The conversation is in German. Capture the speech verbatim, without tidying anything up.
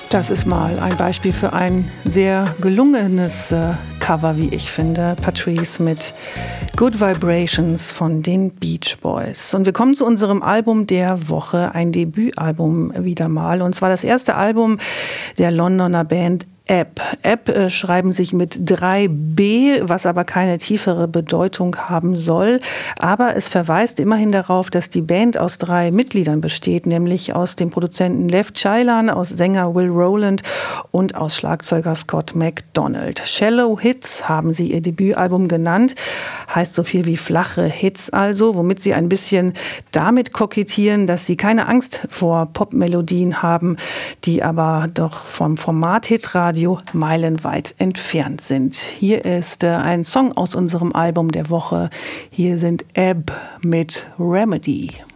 Das ist mal ein Beispiel für ein sehr gelungenes äh, Cover, wie ich finde. Patrice mit Good Vibrations von den Beach Boys. Und wir kommen zu unserem Album der Woche, ein Debütalbum wieder mal. Und zwar das erste Album der Londoner Band App. App äh, schreiben sich mit drei B, was aber keine tiefere Bedeutung haben soll. Aber es verweist immerhin darauf, dass die Band aus drei Mitgliedern besteht, nämlich aus dem Produzenten Lev Chailan, aus Sänger Will Rowland und aus Schlagzeuger Scott MacDonald. Shallow Hits haben sie ihr Debütalbum genannt, heißt so viel wie flache Hits also, womit sie ein bisschen damit kokettieren, dass sie keine Angst vor Popmelodien haben, die aber doch vom Format Hitradio meilenweit entfernt sind. Hier ist äh, ein Song aus unserem Album der Woche. Hier sind Ebb mit Remedy.